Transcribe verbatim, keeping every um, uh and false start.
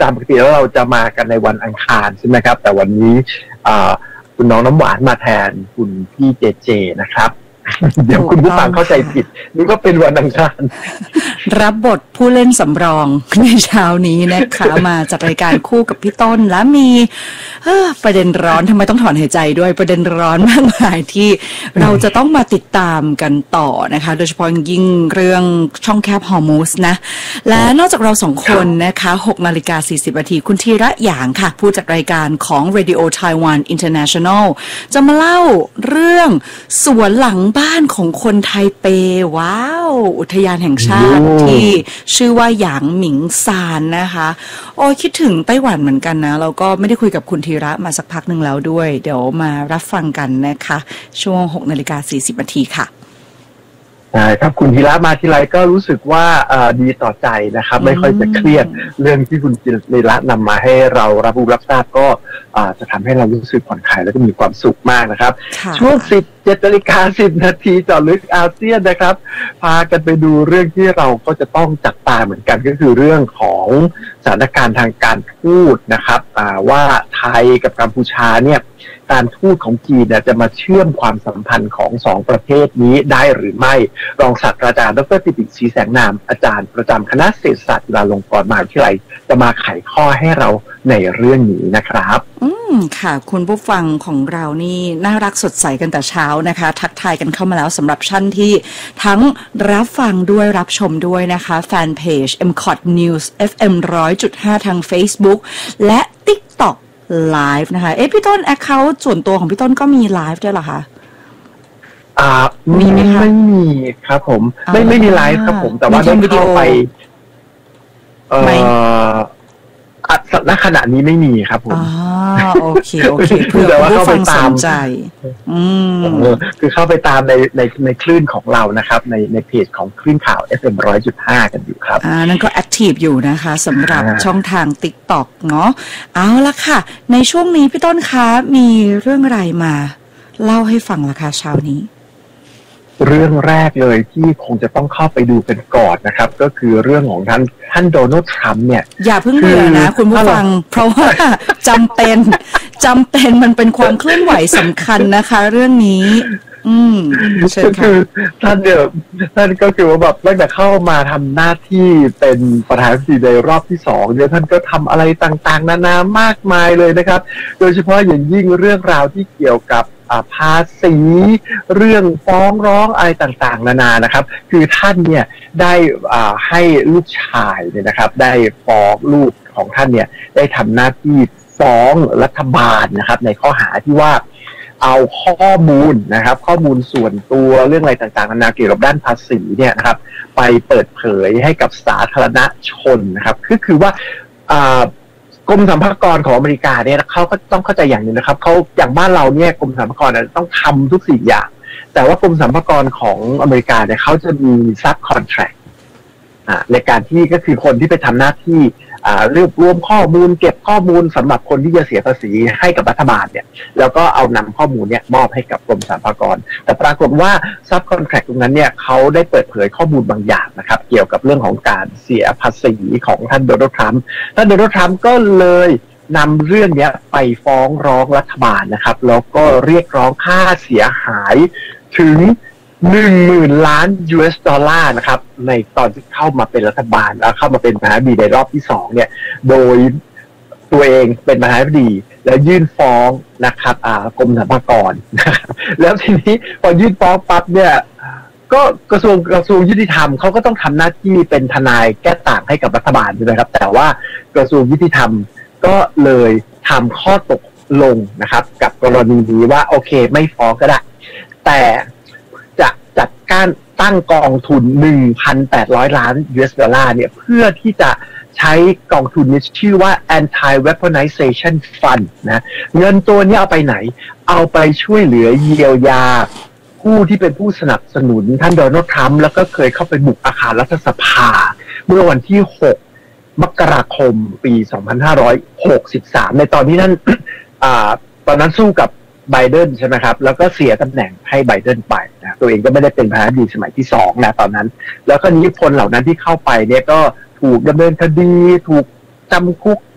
ามปกติแล้วเราจะมากันในวันอังคารใช่ไหมครับแต่วันนี้คุณน้องน้ำหวานมาแทนคุณพี่เจเจนะครับเดี๋ยวคุณผู้ฟังเข้าใจผิดนี่ก็เป็นวันอังคารรับบทผู้เล่นสำรองในเช้านี้นะคะมาจัดรายการคู่กับพี่ต้นและมีประเด็นร้อนทำไมต้องถอนหายใจด้วยประเด็นร้อนมากมายที่เราจะต้องมาติดตามกันต่อนะคะโดยเฉพาะยิ่งเรื่องช่องแคบฮอร์โมสนะและนอกจากเราสองคนนะคะหกนาฬิกาสี่สิบนาทีคุณธีระหยางค่ะผู้จัดรายการของ Radio Taiwan International จะมาเล่าเรื่องสวนหลังบ้านของคนไทเปว้าวอุทยานแห่งชาติที่ชื่อว่าหยางหมิงซานนะคะโอ้คิดถึงไต้หวันเหมือนกันนะเราก็ไม่ได้คุยกับคุณธีระมาสักพักหนึ่งแล้วด้วยเดี๋ยวมารับฟังกันนะคะช่วงหกนาฬิกาสี่สิบนาทีค่ะใช่ครับคุณธีระมาทีไรก็รู้สึกว่าดีต่อใจนะครับไม่ค่อยจะเครียดเรื่องที่คุณธีระนำมาให้เรารับรู้รับทราบก็จะทำให้เรารู้สึกผ่อนคลายและก็มีความสุขมากนะครับช่วงสิบเจ็ดนาฬิกาสิบนาทีเจาะลึกอาเซียนนะครับพากันไปดูเรื่องที่เราก็จะต้องจับตาเหมือนกันก็คือเรื่องของสถานการณ์ทางการทูตนะครับว่าไทยกับกัมพูชาเนี่ยการทูตของจีนจะมาเชื่อมความสัมพันธ์ของสองประเทศนี้ได้หรือไม่รองศาสตราจารย์ดร.ปิติศรีแสงนามอาจารย์ประจำคณะเศรษฐศาสตร์จุฬาลงกรณ์มหาวิทยาลัยจะมาไขข้อให้เราในเรื่องนี้นะครับอืมค่ะคุณผู้ฟังของเรานี่น่ารักสดใสกันแต่เช้านะคะทักทายกันเข้ามาแล้วสำหรับท่านที่ทั้งรับฟังด้วยรับชมด้วยนะคะแฟนเพจ เอ็ม ซี โอ ที News เอฟ เอ็ม หนึ่งร้อยจุดห้า ทาง Facebook และ TikTokไลฟ์นะคะเอ๊ะพี่ต้น account ส่วนตัวของพี่ต้นก็มีไลฟ์ด้วยเหรอคะอ่ามีไหมคะไม่มีครับผมไม่ไม่มีไลฟ์ครับผมแต่ว่าได้เข้าไปเอ่อณขณะนี้ไม่มีครับผมอ๋อโอเคโอเคเพื่อผู้ฟังสนใจอืมคือเข้าไปตามในในในคลื่นของเรานะครับในในเพจของคลื่นข่าว เอฟ เอ็ม หนึ่งร้อยจุดห้า กันอยู่ครับอ่านั่นก็แอคทีฟอยู่นะคะสำหรับช่องทาง TikTok เนาะเอาละค่ะในช่วงนี้พี่ต้นคะมีเรื่องอะไรมาเล่าให้ฟังล่ะคะเช้านี้เรื่องแรกเลยที่คงจะต้องเข้าไปดูกันก่อนนะครับก็คือเรื่องของท่านท่านโดนัลด์ทรัมป์เนี่ยอย่าเพิ่งเบื่อนะคุณผู้ฟังเพราะว่าจำเป็นจำเป็นมันเป็นความเคลื่อนไหวสำคัญนะคะเรื่องนี้อืมก็คือท่านเนี่ยท่านก็คือว่าแบบตั้งแต่เข้ามาทำหน้าที่เป็นประธานาธิบดีในรอบที่สองเนี่ยท่านก็ทำอะไรต่างๆนานามากมายเลยนะครับโดยเฉพาะอย่างยิ่งเรื่องราวที่เกี่ยวกับภาษีเรื่องฟ้องร้องอะไรต่างๆนานานะครับคือท่านเนี่ยได้ให้ลูกชายเนี่ยนะครับได้ฟ้องลูกของท่านเนี่ยได้ทำหน้าที่ฟ้องรัฐบาลนะครับในข้อหาที่ว่าเอาข้อมูลนะครับข้อมูลส่วนตัวเรื่องอะไรต่างๆนานาเกี่ยวกับด้านภาษีเนี่ยนะครับไปเปิดเผยให้กับสาธารณชนนะครับคือคือว่ากรมสรรพากรของอเมริกาเนี่ยเขาก็ต้องเข้าใจอย่างนึงนะครับเขาอย่างบ้านเราเนี่ยกรมสรรพากรต้องทำทุกสิ่งอย่างแต่ว่ากรมสรรพากรของอเมริกาเนี่ยเขาจะมีซับคอนแทรคในการที่ก็คือคนที่ไปทำหน้าที่รวบรวมข้อมูลเก็บข้อมูลสำหรับคนที่จะเสียภาษีให้กับรัฐบาลเนี่ยแล้วก็เอานำข้อมูลเนี่ยมอบให้กับกรมสรรพากรแต่ปรากฏว่าซับคอนแทรคตรงนั้นเนี่ยเขาได้เปิดเผยข้อมูลบางอย่างนะครับเกี่ยวกับเรื่องของการเสียภาษีของท่านโดนัลด์ทรัมป์ท่านโดนัลด์ทรัมป์ก็เลยนำเรื่องนี้ไปฟ้องร้องรัฐบาลนะครับแล้วก็เรียกร้องค่าเสียหายถึงหนึ่งหมื่นล้าน ยู เอส ดอลลาร์นะครับในตอนที่เข้ามาเป็นรัฐบาลเข้ามาเป็นประธานาธิบดีในรอบที่สองเนี่ยโดยตัวเองเป็นประธานาธิบดีแล้วยื่นฟ้องนะครับกรมสรรพากรแล้วทีนี้พอยื่นฟ้องปั๊บเนี่ยก็กระทรวงกระทรวงยุติธรรมเขาก็ต้องทำหน้าที่เป็นทนายแก้ต่างให้กับรัฐบาลใช่ไหมครับแต่ว่ากระทรวงยุติธรรมก็เลยทำข้อตกลงนะครับกับกรณีนี้ว่าโอเคไม่ฟ้องก็ได้แต่จะจัดการตั้งกองทุน หนึ่งพันแปดร้อย ล้าน ยู เอส ดอลลาร์เนี่ยเพื่อที่จะใช้กองทุนนี้ชื่อว่า Anti-Weaponization Fund นะเงินตัวนี้เอาไปไหนเอาไปช่วยเหลือเยียวยาผู้ที่เป็นผู้สนับสนุนท่านโดนัลด์ทรัมป์แล้วก็เคยเข้าไปบุกอาคารรัฐสภาเมื่อวันที่หกมกราคมปีสองพันห้าร้อยหกสิบสามในตอนที่ท่านอ่าตอนนั้นสู้กับไบเดนใช่ไหมครับแล้วก็เสียตำแหน่งให้ไบเดนไปนะตัวเองก็ไม่ได้เป็นประธานาธิบดีสมัยที่สองนะตอนนั้นแล้วก็นิพนธ์เหล่านั้นที่เข้าไปเนี่ยก็ถูกดำเนินคดีถูกจำคุก